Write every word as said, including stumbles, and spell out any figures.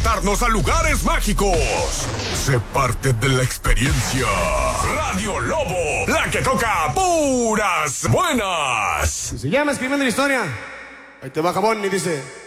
transportarnos a lugares mágicos. Sé parte de la experiencia. Radio Lobo, la que toca puras buenas. Se llama Escribiendo la Historia. Ahí te va, Jabón, y dice...